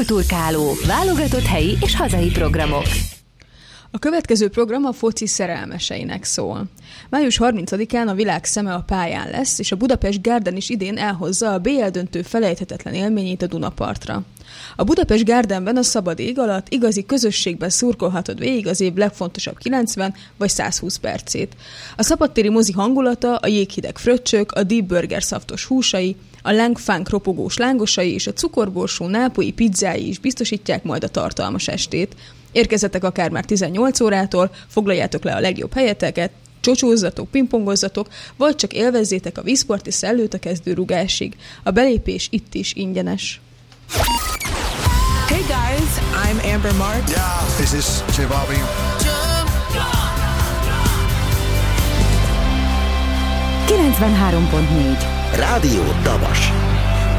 Kulturkáló. Válogatott helyi és hazai programok. A következő program a foci szerelmeseinek szól. Május 30-án a világ szeme a pályán lesz, és a Budapest Garden is idén elhozza a BL döntő felejthetetlen élményét a Dunapartra. A Budapest Gardenben a szabad ég alatt igazi közösségben szurkolhatod végig az év legfontosabb 90 vagy 120 percét. A szabadtéri mozi hangulata, a jéghideg fröccsök, a deep burger szaftos húsai, a lángfánk ropogós lángosai és a cukorborsó nápolyi pizzái is biztosítják majd a tartalmas estét. Érkezzetek akár már 18 órától, foglaljátok le a legjobb helyeteket, csocsózzatok, pingpongozzatok, vagy csak élvezzétek a vízparti szellőt a kezdőrugásig. A belépés itt is ingyenes. Hey guys, I'm Amber Mark. Yeah, this is J Balvin. 93.4 Rádió Dabas.